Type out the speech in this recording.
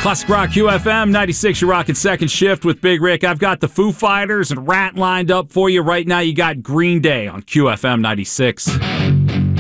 Classic Rock QFM 96, you're rocking second shift with Big Rick. I've got the Foo Fighters and Rat lined up for you. Right now, you got Green Day on QFM 96.